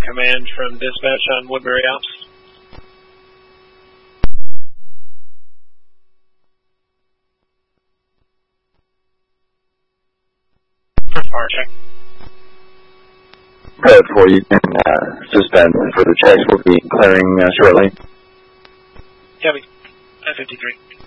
command from dispatch on Woodbury Ops. Power check. Code 4, you can suspend further checks. We'll be clearing shortly. Copy. 53.